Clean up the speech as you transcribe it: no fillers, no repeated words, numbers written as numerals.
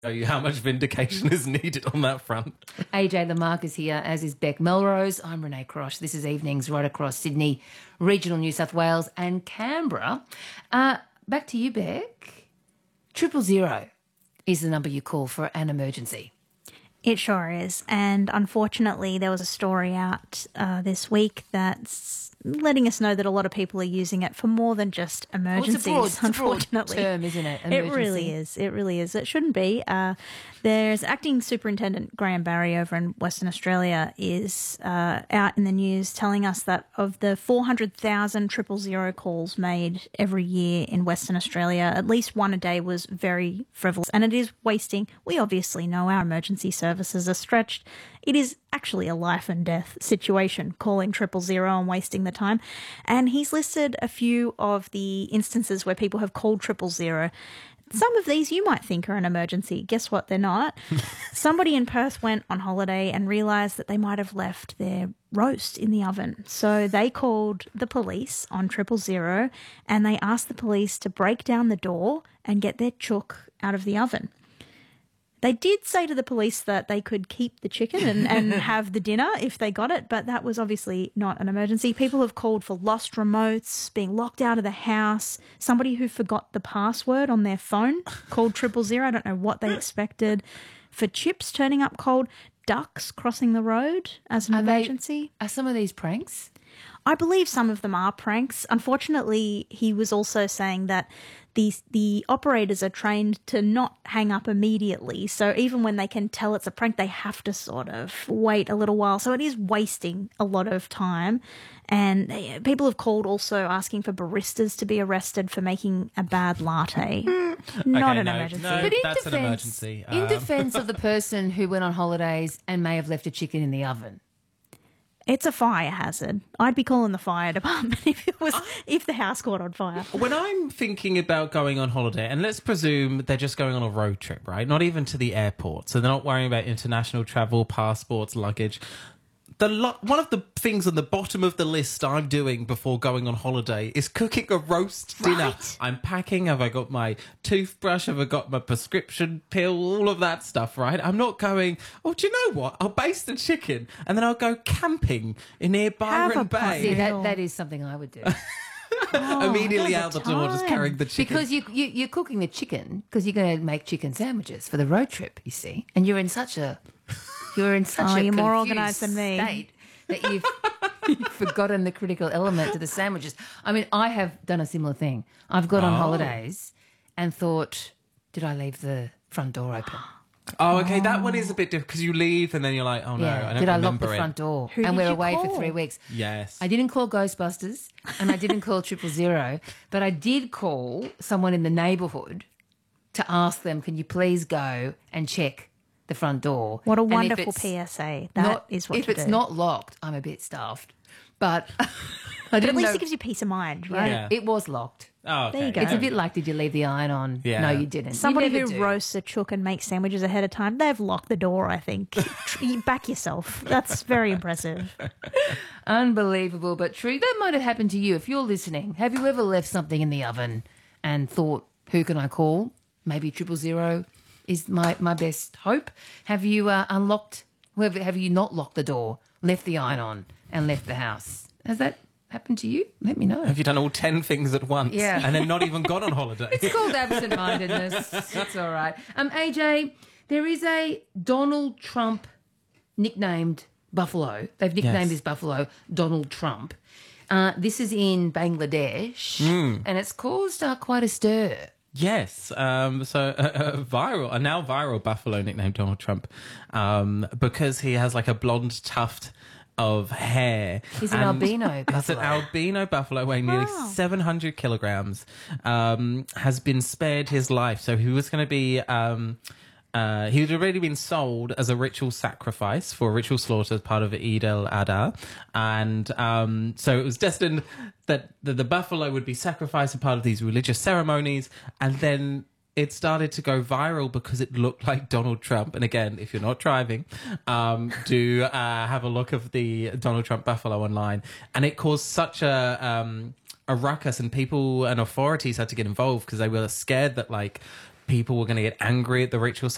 show you how much vindication is needed on that front. AJ Lamarck is here, as is Beck Melrose. I'm Renee Crosh. This is Evenings right across Sydney, regional New South Wales and Canberra. Back to you, Beck. 000 is the number you call for an emergency. It sure is. And unfortunately, there was a story out this week that's letting us know that a lot of people are using it for more than just emergencies, it's a unfortunately. broad term, isn't it? Emergency. It really is. It really is. It shouldn't be. There's Acting Superintendent Graham Barry over in Western Australia is out in the news telling us that of the 400,000 000 calls made every year in Western Australia, at least one a day was very frivolous, and it is wasting. We obviously know our emergency services are stretched. It is actually a life and death situation, calling 000 and wasting the time. And he's listed a few of the instances where people have called 000. Some of these you might think are an emergency. Guess what? They're not. Somebody in Perth went on holiday and realised that they might have left their roast in the oven. So they called the police on 000 and they asked the police to break down the door and get their chook out of the oven. They did say to the police that they could keep the chicken and have the dinner if they got it, but that was obviously not an emergency. People have called for lost remotes, being locked out of the house, somebody who forgot the password on their phone called 000. I don't know what they expected. For chips turning up cold, ducks crossing the road as an emergency. Are some of these pranks? I believe some of them are pranks. Unfortunately, he was also saying that the operators are trained to not hang up immediately. So even when they can tell it's a prank, they have to sort of wait a little while. So it is wasting a lot of time. And people have called also asking for baristas to be arrested for making a bad latte. Not an emergency. No, But that's an emergency. In defence of the person who went on holidays and may have left a chicken in the oven. It's a fire hazard. I'd be calling the fire department if the house caught on fire. When I'm thinking about going on holiday, and let's presume they're just going on a road trip, right? Not even to the airport. So they're not worrying about international travel, passports, luggage. One of the things on the bottom of the list I'm doing before going on holiday is cooking a roast dinner. Right. I'm packing. Have I got my toothbrush? Have I got my prescription pill? All of that stuff, right? I'm not going, oh, do you know what? I'll baste the chicken and then I'll go camping near Byron Bay. See, that is something I would do. Immediately out the door, just carrying the chicken. Because you're cooking the chicken because you're going to make chicken sandwiches for the road trip, you see. And you're in such a you're more confused organised than me. state that you've forgotten the critical element to the sandwiches. I mean, I have done a similar thing. I've gone on holidays and thought, did I leave the front door open? Oh, okay. That one is a bit different because you leave and then you're like, oh no, I don't did I lock remember the it. front door? Who and did we're you away call? for 3 weeks. Yes. I didn't call Ghostbusters and I didn't call 000, but I did call someone in the neighbourhood to ask them, can you please go and check the front door? What a And if wonderful it's PSA. That is what if to it's do. not locked, I'm a bit stuffed. But I But didn't at least know. it gives you peace of mind, right? Yeah. It was locked. Oh, okay. There you go. It's a bit like, did you leave the iron on? Yeah. No, you didn't. Somebody You who never do. roasts a chook and makes sandwiches ahead of time, they've locked the door, I think. You back yourself. That's very impressive. Unbelievable, but true. That might have happened to you if you're listening. Have you ever left something in the oven and thought, who can I call? Maybe 000 is my best hope. Have you unlocked, have you not locked the door, left the iron on and left the house? Has that happened to you? Let me know. Have you done all 10 things at once? Yeah. And then not even gone on holiday? It's called absent-mindedness. It's all right. AJ, there is a Donald Trump nicknamed buffalo. They've nicknamed this buffalo Donald Trump. This is in Bangladesh, and it's caused quite a stir. Yes. So a now viral buffalo nicknamed Donald Trump because he has like a blonde tuft of hair. He's an albino It's an buffalo. albino buffalo weighing nearly 700 kilograms. Has been spared his life. So he was going to be... he had already been sold as a ritual sacrifice for a ritual slaughter as part of Eid al-Adha. And so it was destined that the buffalo would be sacrificed as part of these religious ceremonies. And then it started to go viral because it looked like Donald Trump. And again, if you're not driving, do have a look of the Donald Trump buffalo online. And it caused such a ruckus, and people and authorities had to get involved because they were scared that, like, people were going to get angry at the ritual